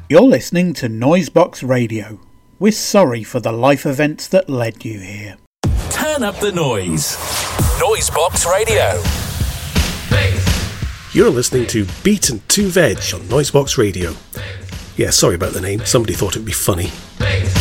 You're listening to Noisebox Radio. We're sorry for the life events that led you here. Turn up the noise. Noisebox Radio. You're listening to Beat and 2 Veg on Noisebox Radio. Yeah, sorry about the name. Somebody thought it'd be funny.